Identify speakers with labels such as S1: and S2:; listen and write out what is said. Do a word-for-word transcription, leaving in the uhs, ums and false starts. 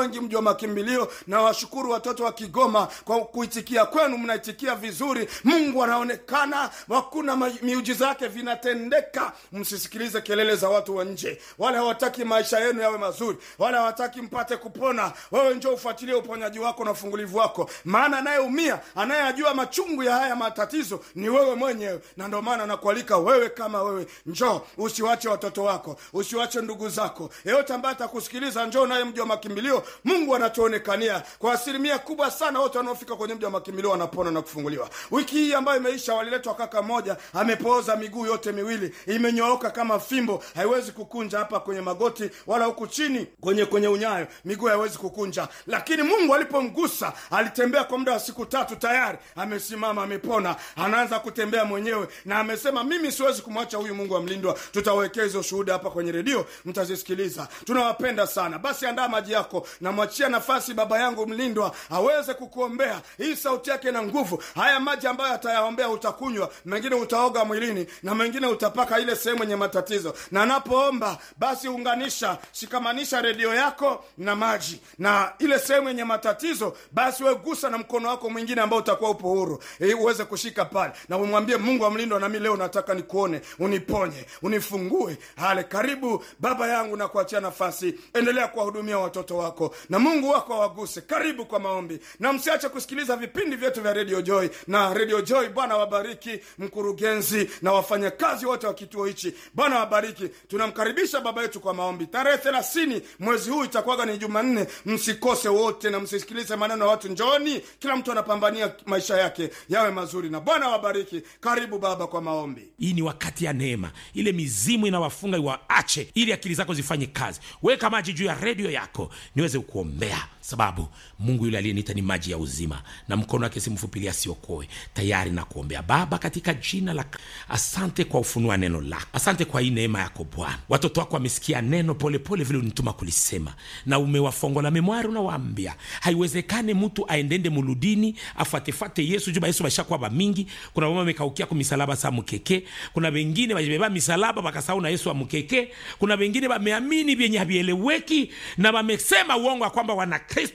S1: wengi mji wa makimbilio, na washukuru watoto wa Kigoma kwa kuitikia kwenu, mnaitikia vizuri. Mungu anaonekana, hakuna miujiza yake vinatendeka. Msisikilize kelele za watu wa nje. Wale hawataki maisha yenu yawe mazuri, wale hawataki mpate kupona. Wewe njoo ufuatilie uponyaji wako na ufungulivu wako, maana anayeumia, anayejua machungu ya haya matatizo ni wewe mwenyewe. Na ndio maana nakualika wewe kama wewe, njoo, usiwache watoto wako, usiwache ndugu zako. Yeyote ambaye atakusikiliza, njoo naye mji wa makimbilio. Mungu anatuonekania kwa asilimia kubwa sana. Wote wanaofika kwenye mji wa makimbilio wanapona na kufunguliwa. Wiki hii ambayo imeisha, waliletwa kaka moja amepooza miguu yote miwili, imenyooka kama fimbo, haiwezi kukunja hapa kwenye magoti wala huku chini kwenye kwenye unyayo, miguu haiwezi kukunja. Lakini Mungu alipomgusa, alitembea kwa muda wa siku tatu, tayari amesimama, amepona, anaanza kutembea mwenyewe, na amesema mimi siwezi kumwacha huyu Mungu amlindwa. Tutawekea hizo shuhuda hapa kwenye redio, mtazisikiliza. Tunawapenda sana. Basi andaa maji yako na mwachia nafasi baba yangu mlindwa aweze kukuombea. Hii sauti yake na nguvu. Haya maji ambayo atayaombea utakunywa, mengine utaoga mwilini na mengine utapaka ile sehemu yenye matatizo. Na anapoomba basi unganisha, shikamanisha redio yako na maji, na ile sehemu yenye matatizo basi wewe gusa na mkono wako mwingine ambao utakuwa upo huru, e, uweze kushika pale na umwambie Mungu amlindwa, na mimi leo nataka nikuone, uniponye, unifungue. Hale, karibu baba yangu, na kuachia nafasi. Endelea kuwahudumia watoto wako na Mungu wako awaguse. Karibu kwa maombi, na msiache kusikiliza vipindi vyetu vya Radio Joy na Radio Joy. Bwana wabariki mkurugenzi na wafanyakazi wote wa kituo hichi. Bwana wabariki. Tunamkaribisha baba yetu kwa maombi. Tarehe thelathini mwezi huu itakuwa ni Jumanne. Msikose wote na msisikilize maneno ya watu. Njooni, kila mtu anapambania maisha yake yawe mazuri, na Bwana wabariki. Karibu baba kwa maombi.
S2: Hii ni wakati ya neema. Ile mizimu inawafunga iwaache, ili akili zako zifanye kazi. Weka maji juu ya redio yako niweze kuombea, sababu Mungu yule aliyeniita ni maji ya uzima, na mkono wake si mfupi asiokoe. Tayari na kuombea. Baba, katika jina la, asante kwa ufunua neno lako. Asante kwa hii neema yako Bwana. Watoto wako wamesikia neno pole pole vile unituma kulisema, na umewafongola memwari. Unawaambia haiwezekane mtu aendende muludini afatefate Yesu. Juba Yesu bashakuwa ba mingi. Kuna mama mekaukia kwa misalaba sa mukeke, kuna wengine bajibeba misalaba bakasahau na Yesu wa mukeke, kuna wengine bameamini vyenye havieleweki na wamesema uongo kwamba wana Kristo